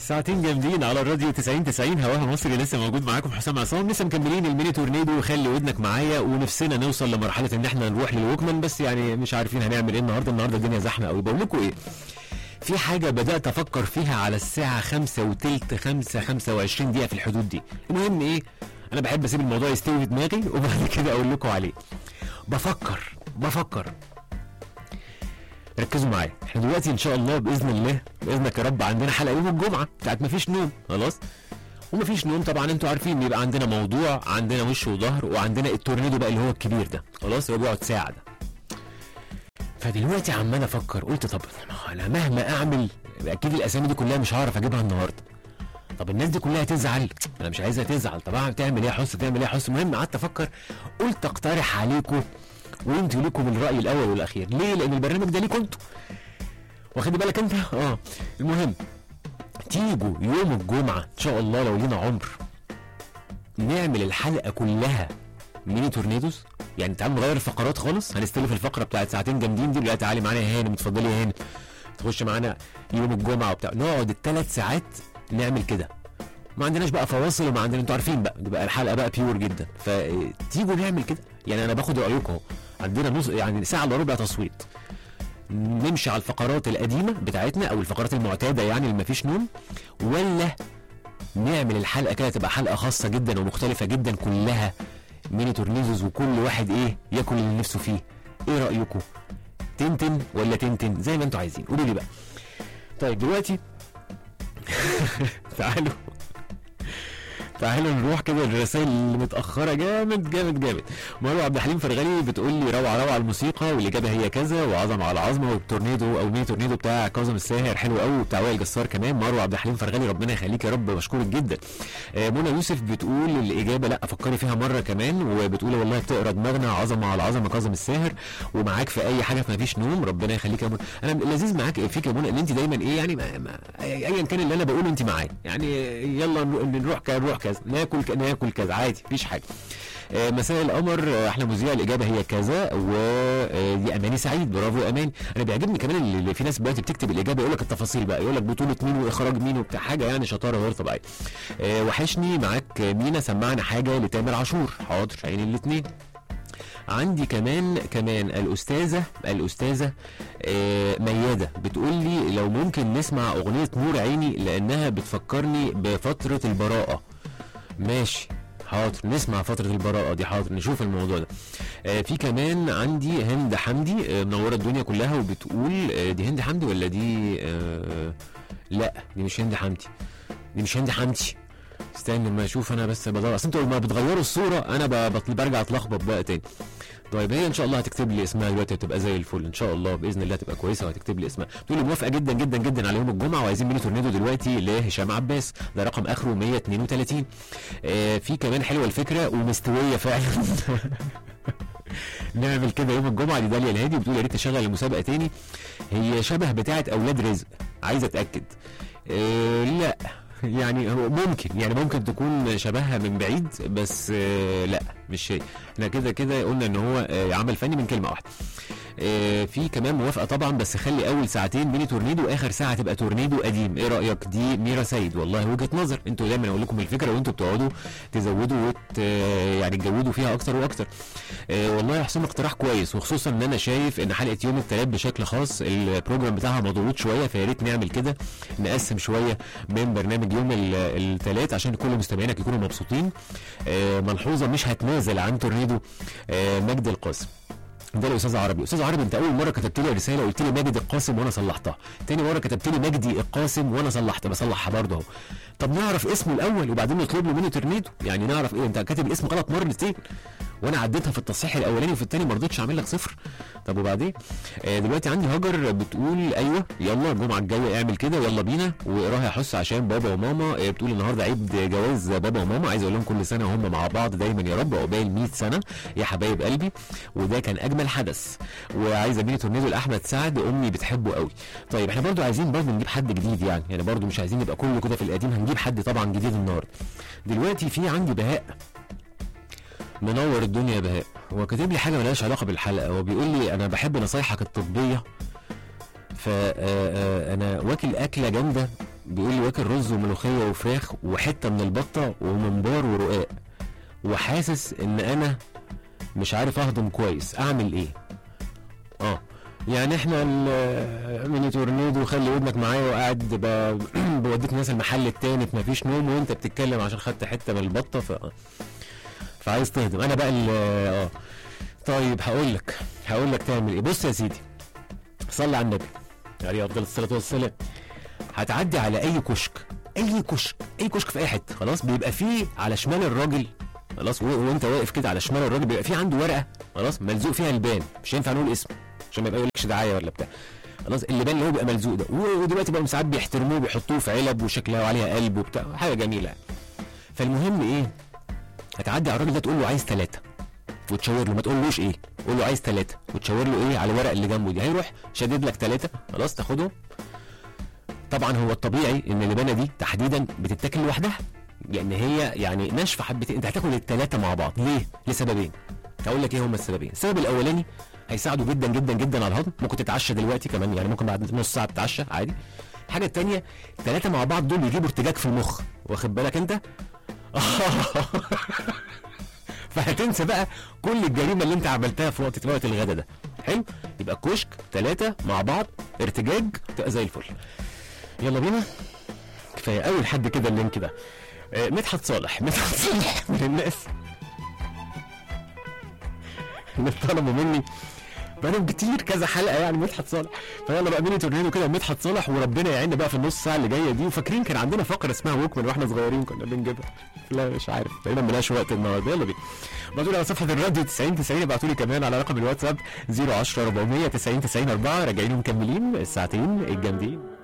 ساعتين جامدين على الراديو 90 هواها مصري. لسه موجود معاكم حسام عصام، لسه مكملين الميني تورنيدو. خلي ودنك معايا، ونفسنا نوصل لمرحله ان احنا نروح للوكمان، بس يعني مش عارفين هنعمل ايه النهارده الدنيا زحمه قوي. بقول لكم ايه، في حاجه بدات افكر فيها على الساعه 5 وتلت 25 دقيقه في الحدود دي. المهم ايه، انا بحب اسيب الموضوع يستوي في دماغي وبعد كده اقول لكم عليه. بفكر ركزوا معايا. احنا دلوقتي ان شاء الله باذنك يا رب عندنا حلقه يوم الجمعه بتاعت مفيش نوم. خلاص، ومفيش نوم طبعا انتوا عارفين بيبقى عندنا موضوع، عندنا وش وظهر، وعندنا التورنيدو بقى اللي هو الكبير ده. خلاص، هو بيقعد ساعه ده. فدلوقتي عمال افكر، قلت طب انا مهما اعمل اكيد الاسامي دي كلها مش هعرف اجيبها النهارده. طب الناس دي كلها تزعل، انا مش عايزها تزعل. طب تعمل ايه يا حس، تعمل ايه يا حس؟ المهم قعدت افكر، قلت اقترح عليكم وانتوا لكم الراي الاول والاخير. ليه؟ لان البرنامج ده ليكم انتوا، واخد بالك انت؟ المهم تيجوا يوم الجمعه ان شاء الله لو لينا عمر نعمل الحلقه كلها ميني تورنيدوز. يعني تعالوا نغير الفقرات خالص، هنستلف الفقره بتاعت ساعتين جامدين دي. لا تعالي معانا يا هانم، اتفضلي يا هانم تخش معانا يوم الجمعه وبتاع، نقعد الثلاث ساعات نعمل كده. ما عندناش بقى فواصل، وما عندنا انتوا عارفين بقى تبقى الحلقه بقى بيور جدا. فتيجوا نعمل كده. يعني انا باخد رايكم اهو، عندنا نص يعني ساعه الا ربع تصويت، نمشي على الفقرات القديمه بتاعتنا او الفقرات المعتاده يعني اللي مفيش نوم، ولا نعمل الحلقه كده تبقى حلقه خاصه جدا ومختلفه جدا كلها ميني تورنيدوز، وكل واحد ايه ياكل اللي نفسه فيه. ايه رايكم؟ تنتن ولا تنتن؟ زي ما انتوا عايزين، قولوا لي بقى. طيب دلوقتي تعالوا نروح كده الرسائل اللي متاخره جامد. مروه عبد الحليم فرغلي بتقول لي روعه الموسيقى، والاجابه هي كذا، وعظمه على عظمه، والتورنيدو او ميني تورنيدو بتاع كاظم الساهر حلو قوي، وبتاع وائل جسار كمان. مروه عبد الحليم فرغلي ربنا يخليك يا رب، بشكرك جدا. منى يوسف بتقول الاجابه لا، فكري فيها مره كمان، وبتقول والله بتقرا دماغنا، عظمه على عظمه كاظم الساهر، ومعاك في اي حاجه ما فيش نوم. ربنا يخليك يا منى. انا لذيذ معاك فيك يا منى ان انت دايما ايه يعني ايا كان اللي انا بقوله انت معايا. يعني يلا نروح كذا، ناكل كذا عادي، مفيش حاجه. مساء القمر احلى مذيع، الاجابه هي كذا، ودي اماني سعيد. برافو يا اماني. انا بيعجبني كمان اللي في ناس دلوقتي بتكتب الاجابه يقول لك التفاصيل بقى، يقول لك بطوله مين واخراج مين وبتاع، حاجه يعني شطاره غير طبيعيه. وحشني معاك مينا، سمعنا حاجه لتامر عاشور. حاضر، عين الاثنين. عندي كمان الاستاذه مياده بتقول لي لو ممكن نسمع اغنيه نور عيني لانها بتفكرني بفتره البراءه. ماشي، حاضر نسمع فترة البراءة دي، حاضر نشوف الموضوع ده. في كمان عندي هند حمدي منورة الدنيا كلها، وبتقول دي هند حمدي ولا دي لا دي مش هند حمدي، استنى ما اشوف انا بس بدور، اصل انتوا لما بتغيروا الصورة انا برجع اتلخبط بقى تاني. طيب هي ان شاء الله هتكتب لي اسمها دلوقتي، هتبقى زي الفل ان شاء الله باذن الله، تبقى كويسه وهتكتب لي اسمها. تقول لي موافقه جدا على يوم الجمعه، وعايزين ميني تورنيدو دلوقتي لهشام عباس، ده رقم اخره 132. في كمان حلوه الفكره ومستويه فعلا. نعمل كده يوم الجمعه. دي داليا الهادي بتقول يا ريت تشغل المسابقه تاني، هي شبه بتاعه اولاد رزق، عايزه اتاكد. لا يعني هو ممكن تكون شبهها من بعيد، بس لا مش هي. احنا كده قلنا ان هو عمل فني من كلمه واحده. في كمان موافقه طبعا، بس خلي اول ساعتين ميني تورنيدو، اخر ساعه تبقى تورنيدو قديم. ايه رايك؟ دي ميرا سيد. والله وجهه نظر، انتوا دايما اقول لكم الفكره وانتوا بتقعدوا تزودوا يعني تجودوا فيها اكتر واكتر. والله يا حسام اقتراح كويس، وخصوصا ان انا شايف ان حلقه يوم الثلاث بشكل خاص البروجرام بتاعها مضغوط شويه، فيا ريت نعمل كده، نقسم شويه من برنامج يوم الثلاث عشان كل مستمعينك يكونوا مبسوطين. ملحوظه مش هتنازل عن تورنيدو مجد القاسم. ده الاستاذ عربي. استاذ عربي، انت اول مره كتبت لي رساله قلت لي ماجد القاسم وانا صلحتها، تاني مره كتبت لي مجدي القاسم وانا بصلحها برضه اهو. طب نعرف اسمه الاول وبعدين نطلب له ميني تورنيدو، يعني نعرف ايه؟ انت كاتب الاسم غلط مرتين، وانا عديتها في التصحيح الاولاني وفي الثاني ما رضيتش اعمل لك صفر. طب وبعدين؟ دلوقتي عندي هاجر بتقول ايوه يلا الجمعه الجايه اعمل كده، يلا بينا، واقراها يا حس عشان بابا وماما. بتقول النهارده عيد جواز بابا وماما، عايز اقول لهم كل سنه وهم مع بعض دايما يا رب، عقبال 100 سنه يا حبايب قلبي، وده كان اجمل حدث. وعايزه ميني تورنيدو لاحمد سعد، امي بتحبه قوي. طيب احنا برضو عايزين نجيب حد جديد، يعني برضو مش عايزين نبقى كله كده في القديم، هنجيب حد طبعا جديد النهارده. دلوقتي في عندي بهاء، منور الدنيا يا بهاء، هو كاتب لي حاجه ملهاش علاقه بالحلقه، هو بيقول لي انا بحب نصايحك الطبيه، فانا واكل اكله جامده بيقول لي واكل رز وملوخيه وفراخ وحته من البطه وممبار ورقاق، وحاسس ان انا مش عارف اهضم كويس، اعمل ايه؟ يعني احنا ميني تورنيدو خلي ودنك معايا، وقاعد بوديك مثلا المحل التاني مفيش نوم، وانت بتتكلم عشان خدت حته من البطه فعايز تهضم. انا بقى طيب هقول لك تعمل ايه. بص يا سيدي، صلي على النبي عليه افضل الصلاه والسلام. هتعدي على اي كشك في اي حته، خلاص بيبقى فيه على شمال الراجل، خلاص وانت واقف كده على شمال الراجل بيبقى فيه عنده ورقه، خلاص ملزوق فيها البان، مش هينفع نقول اسمه عشان ما يقولكش دعايه ولا بتاع، خلاص اللبان اللي هو بيبقى ملزوق ده، ودلوقتي بقى ساعات بيحترموه بيحطوه في علب وشكلها وعليها قلب وبتاع، حاجه جميله. فالمهم ايه، هتعدي على الراجل ده تقول له عايز 3 وتشاور له، ما تقولوش ايه، قول له عايز 3 وتشاور له ايه على الورق اللي جنبه دي، هيروح شادد لك 3، خلاص تاخدهم. طبعا هو الطبيعي ان اللبانه دي تحديدا بتتاكل لوحدها، لان هي يعني ناشفه حبتين، انت هتاكل ال3 مع بعض. ليه؟ لسببين، هقول لك ايه هما السببين. السبب الاولاني هيساعدوا جدا جدا جدا على الهضم، ممكن تتعشى دلوقتي كمان، يعني ممكن بعد نص ساعه تتعشى عادي. الحاجه الثانيه، 3 مع بعض دول بيجيبوا ارتجاج في المخ، واخد بالك انت؟ فهتنسى بقى كل الجريمه اللي انت عملتها في وقت الغدا ده. حلو، يبقى كشك 3 مع بعض ارتجاج، تبقى زي الفل. يلا بينا، كفايه اول حد كده اللينك ده. مدحت صالح من الناس اللي طلبوا مني بقالهم كتير كذا حلقه يعني مدحت صالح، فيلا بقى ميني تورنيدو كده مدحت صالح، وربنا يعيننا بقى في النص ساعه اللي جايه دي. وفاكرين كان عندنا فقره اسمها ووكمان واحنا صغيرين كنا بنجيبها، لا مش عارف تقريبا ملاش وقت النهارده. يلا بينا، ابعتوا لي على صفحه الراديو 9090، ابعتوا لي كمان على رقم الواتساب 010 400 90 90 4. راجعين ومكملين الساعتين الجامدين.